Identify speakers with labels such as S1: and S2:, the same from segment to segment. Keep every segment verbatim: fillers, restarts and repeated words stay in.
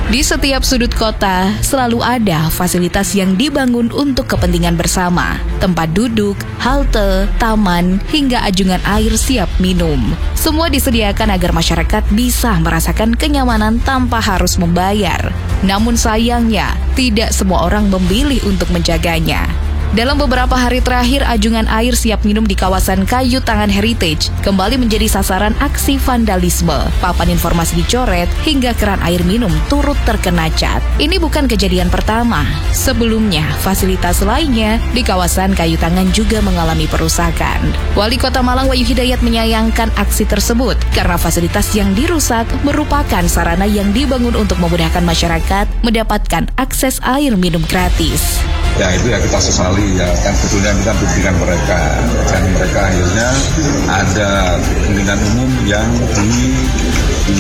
S1: Di setiap sudut kota, selalu ada fasilitas yang dibangun untuk kepentingan bersama. Tempat duduk, halte, taman, hingga ajungan air siap minum. Semua disediakan agar masyarakat bisa merasakan kenyamanan tanpa harus membayar. Namun sayangnya, tidak semua orang memilih untuk menjaganya. Dalam beberapa hari terakhir, ajungan air siap minum di kawasan Kayu Tangan Heritage kembali menjadi sasaran aksi vandalisme. Papan informasi dicoret hingga keran air minum turut terkena cat. Ini bukan kejadian pertama. Sebelumnya, fasilitas lainnya di kawasan Kayu Tangan juga mengalami perusakan. Wali Kota Malang Wahyu Hidayat menyayangkan aksi tersebut karena fasilitas yang dirusak merupakan sarana yang dibangun untuk memudahkan masyarakat mendapatkan akses air minum gratis.
S2: Ya itu ya kita sesali ya, kan sebetulnya kita buktikan mereka dan mereka akhirnya ada pemilihan umum yang di, di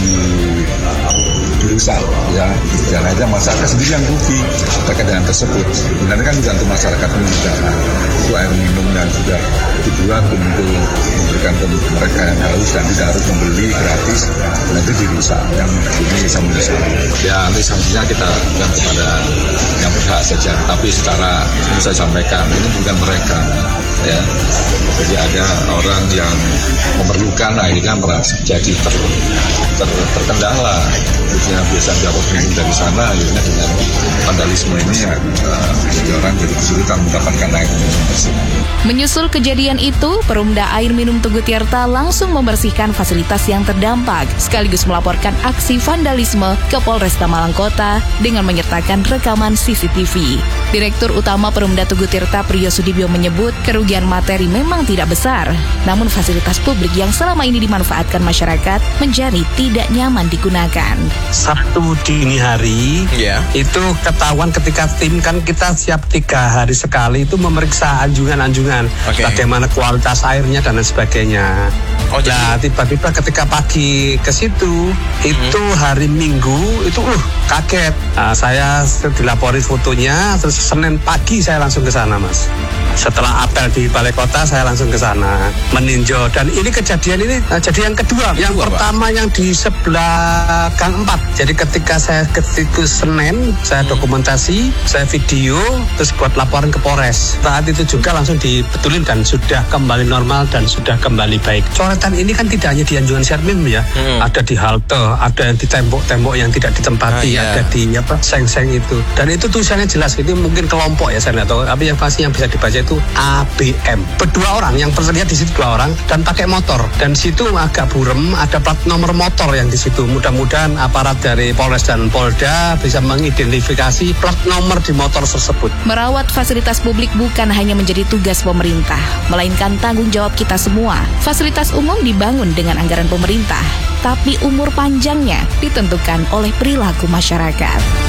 S2: dirusak ya, dan aja masyarakat sendiri yang rugi terkait dengan tersebut. Sebenarnya kan juga untuk masyarakat juga itu air minum yang sudah dibuat untuk memberikan ke mereka yang haus dan tidak harus membeli gratis, nanti dirusak, yang ini bisa menyesal. Ya nanti sanksinya kita berikan kepada yang berhak saja, tapi secara ini saya sampaikan ini bukan mereka ya, jadi ada orang yang memerlukan akhirnya merasa jadi ter, ter, terkendala, biasanya biasa dapat minum dari sana, akhirnya dengan vandalisme ini ya, uh, jadi orang jadi kesulitan mendapatkan air minum bersih.
S1: Menyusul kejadian itu, Perumda Air Minum Tugu Tirta langsung membersihkan fasilitas yang terdampak, sekaligus melaporkan aksi vandalisme ke Polresta Malang Kota dengan menyertakan rekaman C C T V. Direktur Utama Perumda Tugu Tirta Priyo Sudibyo menyebut kerugian materi memang tidak besar, namun fasilitas publik yang selama ini dimanfaatkan masyarakat menjadi tidak nyaman digunakan.
S3: Sabtu dini hari, yeah. itu ketahuan ketika tim kan kita siap tiga hari sekali itu memeriksa anjungan-anjungan, okay. bagaimana kualitas airnya dan lain sebagainya. Oh, nah tiba-tiba ketika pagi ke situ, hmm. itu hari Minggu itu uh kaget. Nah, saya dilapori fotonya, terus Senin pagi saya langsung ke sana, Mas. Setelah apel di Balai Kota, saya langsung ke sana meninjau. Dan ini kejadian ini uh, jadi yang kedua. Yang kedua, pertama Pak? Yang di sebelah Gang empat. Jadi ketika saya ke situ Senin, saya hmm. dokumentasi, saya video, terus buat laporan ke Polres. Saat itu juga langsung dibetulin dan sudah kembali normal dan sudah kembali baik. Coretan ini kan tidak hanya di anjungan Sermim ya, hmm. ada di halte, ada yang di tembok-tembok yang tidak ditempati, ah, yeah. ada di apa seng-seng itu. Dan itu tulisannya jelas, ini mungkin kelompok ya saya nggak tahu, tapi yang pasti yang bisa dibaca itu A B M. Berdua orang, yang terlihat di situ dua orang dan pakai motor. Dan situ agak burem, ada plat nomor motor yang di situ. Mudah-mudahan aparat dari Polres dan Polda bisa mengidentifikasi plat nomor di motor tersebut.
S1: Merawat fasilitas publik bukan hanya menjadi tugas pemerintah, melainkan tanggung jawab kita semua. Fasilitas umum dibangun dengan anggaran pemerintah, tapi umur panjangnya ditentukan oleh perilaku masyarakat.